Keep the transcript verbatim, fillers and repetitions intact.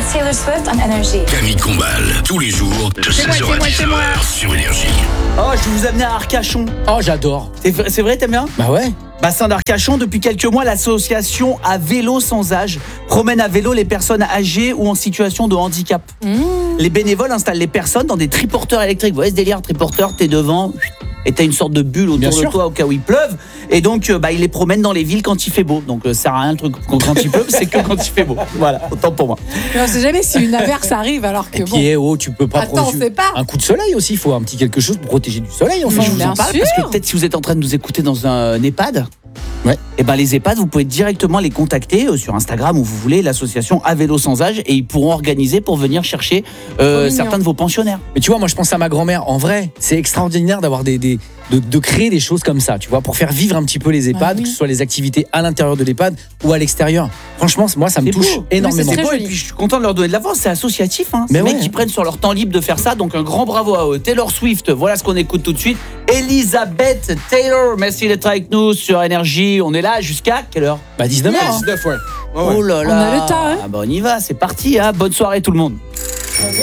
Taylor Swift on Énergie. Camille Combal, tous les jours de seize heures à dix heures sur Énergie. Oh, je vais vous amener à Arcachon. Oh, j'adore. C'est vrai, c'est vrai, t'aimes bien ? Bah ouais. Bassin d'Arcachon, depuis quelques mois, l'association À Vélo Sans Âge promène à vélo les personnes âgées ou en situation de handicap. Mmh. Les bénévoles installent les personnes dans des triporteurs électriques. Vous voyez ce délire, triporteur, t'es devant et t'as une sorte de bulle autour Bien de sûr. toi au cas où il pleuve. Et donc, bah, ils les promènent dans les villes quand il fait beau. Donc, ça sert à rien le truc quand il pleut, c'est que quand il fait beau. Voilà, autant pour moi. Mais on sait jamais si une averse arrive alors que Et bon. puis, eh, oh, tu peux pas Attends, protéger- c'est pas. Un coup de soleil aussi, il faut un petit quelque chose pour protéger du soleil. Enfin, Je vous bien en parle sûr. parce que peut-être si vous êtes en train de nous écouter dans un EHPAD, Ouais. et ben les EHPAD, vous pouvez directement les contacter euh, sur Instagram où vous voulez, l'association À Vélo Sans Âge, et ils pourront organiser pour venir chercher euh, Trop certains mignon. de vos pensionnaires. Mais tu vois, moi je pense à ma grand-mère. En vrai, c'est extraordinaire d'avoir des, des de, de créer des choses comme ça, tu vois, pour faire vivre un petit peu les EHPAD, Bah oui. que ce soit les activités à l'intérieur de l'EHPAD ou à l'extérieur. Franchement, moi ça me C'est touche beau. énormément. Oui, C'est beau, joli. et puis je suis content de leur donner de la force, c'est associatif, hein. Mais Ces ouais. mecs qui prennent sur leur temps libre de faire ça, donc un grand bravo à eux. Taylor Swift, voilà ce qu'on écoute tout de suite. Elisabeth Taylor, merci d'être avec nous sur Énergie. On est là jusqu'à quelle heure ? Bah dix-neuf heures. Oh là là. On a le temps, hein. Ah bah on y va, c'est parti, hein. Bonne soirée tout le monde.